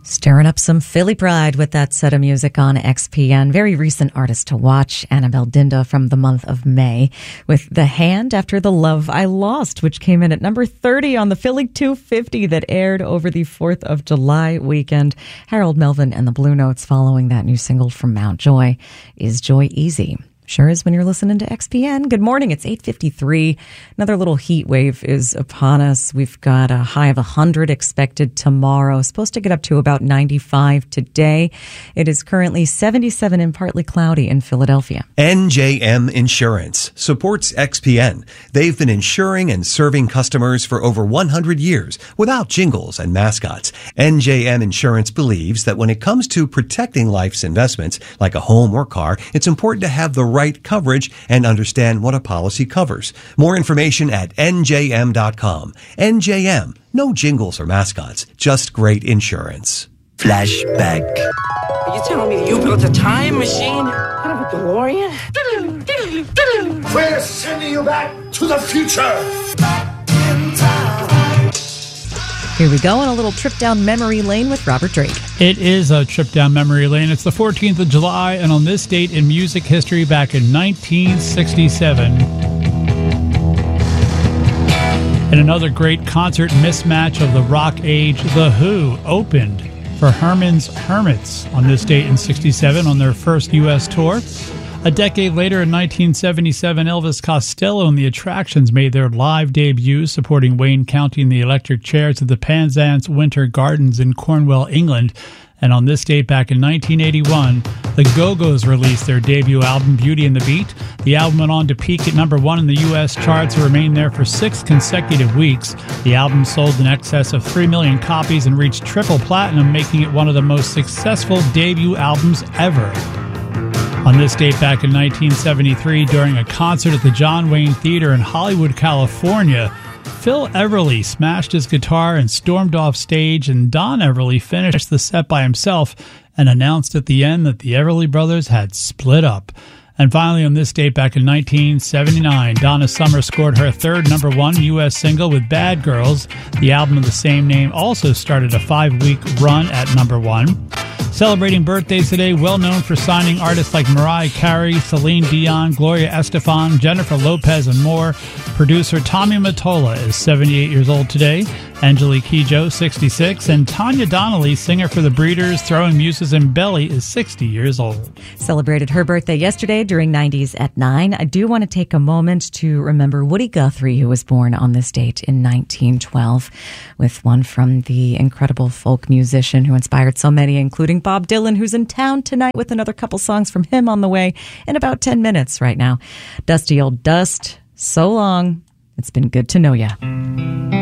Stirring up some Philly pride with that set of music on XPN. Very recent artist to watch, Annabelle Dinda from the month of May with The Hand After the Love I Lost, which came in at number 30 on the Philly 250 that aired over the 4th of July weekend. Harold Melvin and the Blue Notes following that new single from Mount Joy, Is Joy Easy? Sure is when you're listening to XPN. Good morning. It's 8:53. Another little heat wave is upon us. We've got a high of 100 expected tomorrow. Supposed to get up to about 95 today. It is currently 77 and partly cloudy in Philadelphia. NJM Insurance supports XPN. They've been insuring and serving customers for over 100 years without jingles and mascots. NJM Insurance believes that when it comes to protecting life's investments, like a home or car, it's important to have the right coverage and understand what a policy covers. More information at njm.com. NJM, no jingles or mascots, just great insurance. Flashback. Are you telling me you built a time machine out of a DeLorean? We're sending you back to the future. Here we go on a little trip down memory lane with Robert Drake. It is a trip down memory lane. It's the 14th of July, and on this date in music history back in 1967. In another great concert mismatch of the rock age, The Who opened for Herman's Hermits on this date in 67 on their first U.S. tour. A decade later, in 1977, Elvis Costello and the Attractions made their live debut, supporting Wayne County in the electric chairs at the Penzance Winter Gardens in Cornwall, England. And on this date back in 1981, the Go-Go's released their debut album, Beauty and the Beat. The album went on to peak at number 1 in the U.S. charts and remained there for 6 consecutive weeks. The album sold in excess of 3 million copies and reached triple platinum, making it one of the most successful debut albums ever. On this date back in 1973, during a concert at the John Wayne Theater in Hollywood, California, Phil Everly smashed his guitar and stormed off stage, and Don Everly finished the set by himself and announced at the end that the Everly brothers had split up. And finally, on this date back in 1979, Donna Summer scored her third number 1 U.S. single with Bad Girls. The album of the same name also started a 5-week run at number 1. Celebrating birthdays today, well known for signing artists like Mariah Carey, Celine Dion, Gloria Estefan, Jennifer Lopez, and more. Producer Tommy Mottola is 78 years old today. Angelique Kidjo, 66, and Tanya Donnelly, singer for the Breeders, Throwing Muses, and Belly, is 60 years old. Celebrated her birthday yesterday during 90s at 9. I do want to take a moment to remember Woody Guthrie, who was born on this date in 1912, with one from the incredible folk musician who inspired so many, including Bob Dylan, who's in town tonight with another couple songs from him on the way in about 10 minutes right now. Dusty Old Dust, so long. It's been good to know ya.